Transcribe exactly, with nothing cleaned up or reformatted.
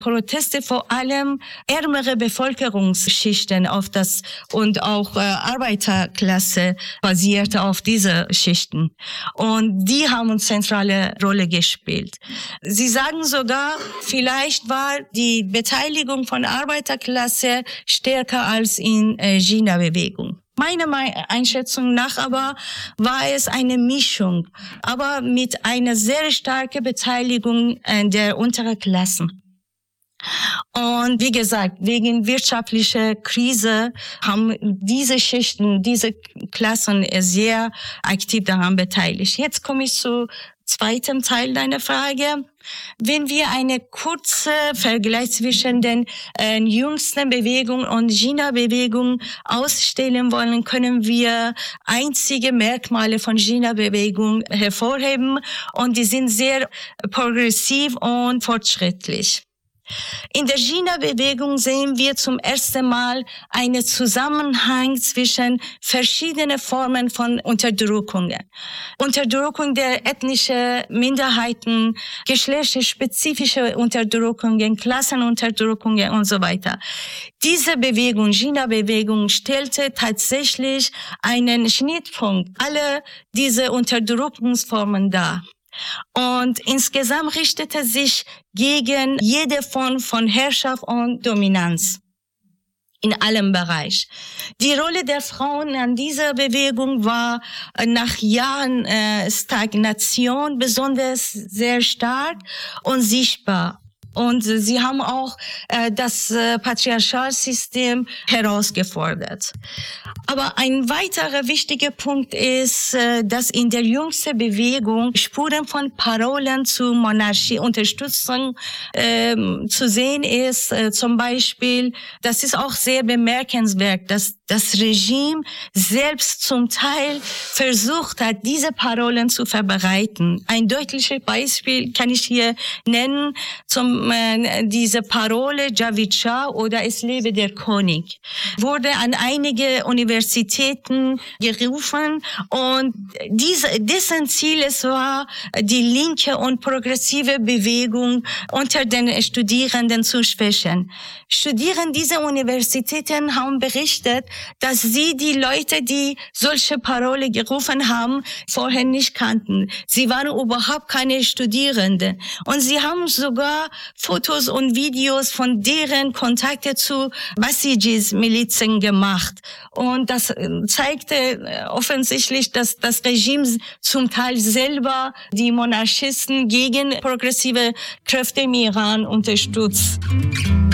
Proteste vor allem ärmere Bevölkerungsschichten auf das und auch äh, Arbeiterklasse basierte auf diese Schichten. Und die haben eine zentrale Rolle gespielt. Sie sagen sogar, vielleicht war die Beteiligung von Arbeiterklasse stärker als in äh, Jina-Bewegung. Meiner Einschätzung nach aber war es eine Mischung, aber mit einer sehr starken Beteiligung äh, der unteren Klassen. Und wie gesagt, wegen wirtschaftlicher Krise haben diese Schichten, diese Klassen sehr aktiv daran beteiligt. Jetzt komme ich zu zweiten Teil deiner Frage. Wenn wir eine kurze Vergleich zwischen den äh, jüngsten Bewegungen und Jina-Bewegung ausstellen wollen, können wir einzige Merkmale von Jina-Bewegung hervorheben und die sind sehr progressiv und fortschrittlich. In der Jina-Bewegung sehen wir zum ersten Mal einen Zusammenhang zwischen verschiedenen Formen von Unterdrückungen. Unterdrückung der ethnischen Minderheiten, geschlechtsspezifische Unterdrückungen, Klassenunterdrückungen und so weiter. Diese Bewegung, Jina-Bewegung, stellte tatsächlich einen Schnittpunkt aller diese Unterdrückungsformen dar. Und insgesamt richtete sich gegen jede Form von Herrschaft und Dominanz in allem Bereich. Die Rolle der Frauen an dieser Bewegung war nach Jahren äh, Stagnation besonders sehr stark und sichtbar. Und sie haben auch äh, das äh, Patriarchalsystem herausgefordert. Aber ein weiterer wichtiger Punkt ist, äh, dass in der jüngsten Bewegung Spuren von Parolen zu Monarchieunterstützung äh, zu sehen ist. Äh, zum Beispiel, das ist auch sehr bemerkenswert, dass das Regime selbst zum Teil versucht hat, diese Parolen zu verbreiten. Ein deutliches Beispiel kann ich hier nennen, zum diese Parole Javid Shah oder Es lebe der König wurde an einige Universitäten gerufen und diese, dessen Ziel es war, die linke und progressive Bewegung unter den Studierenden zu schwächen. Studierende dieser Universitäten haben berichtet, dass sie die Leute, die solche Parole gerufen haben, vorher nicht kannten. Sie waren überhaupt keine Studierenden und sie haben sogar Fotos und Videos von deren Kontakte zu Basijis-Milizen gemacht. Und das zeigte offensichtlich, dass das Regime zum Teil selber die Monarchisten gegen progressive Kräfte im Iran unterstützt.